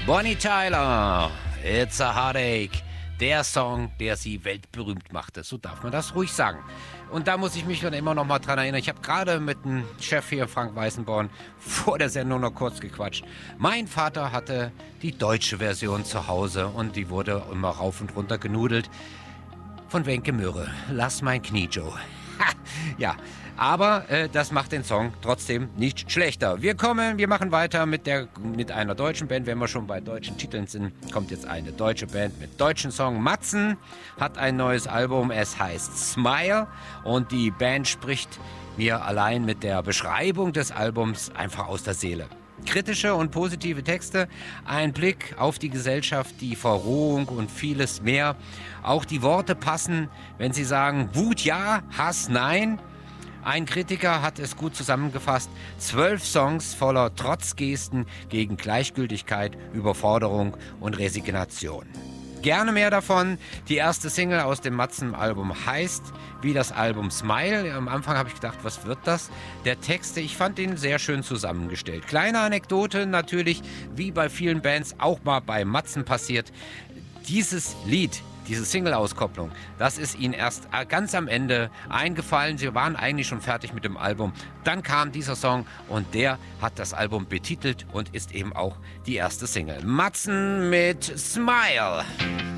Bonnie Tyler, It's a Heartache. Der Song, der sie weltberühmt machte. So darf man das ruhig sagen. Und da muss ich mich dann immer noch mal dran erinnern. Ich habe gerade mit dem Chef hier, Frank Weißenborn, vor der Sendung noch kurz gequatscht. Mein Vater hatte die deutsche Version zu Hause und die wurde immer rauf und runter genudelt. Von Wenke Möhre. Lass mein Knie, Joe. Ha, ja, aber das macht den Song trotzdem nicht schlechter. Wir machen weiter mit einer deutschen Band. Wenn wir schon bei deutschen Titeln sind, kommt jetzt eine deutsche Band mit deutschen Song. Matzen hat ein neues Album, es heißt Smile. Und die Band spricht mir allein mit der Beschreibung des Albums einfach aus der Seele. Kritische und positive Texte, ein Blick auf die Gesellschaft, die Verrohung und vieles mehr. Auch die Worte passen, wenn sie sagen, Wut ja, Hass nein. Ein Kritiker hat es gut zusammengefasst. 12 Songs voller Trotzgesten gegen Gleichgültigkeit, Überforderung und Resignation. Gerne mehr davon. Die erste Single aus dem Matzen-Album heißt wie das Album Smile. Am Anfang habe ich gedacht, was wird das? Der Text, ich fand ihn sehr schön zusammengestellt. Kleine Anekdote natürlich, wie bei vielen Bands auch mal bei Matzen passiert. Dieses Lied, diese Single-Auskopplung, das ist ihnen erst ganz am Ende eingefallen. Sie waren eigentlich schon fertig mit dem Album. Dann kam dieser Song und der hat das Album betitelt und ist eben auch die erste Single. Matzen mit Smile.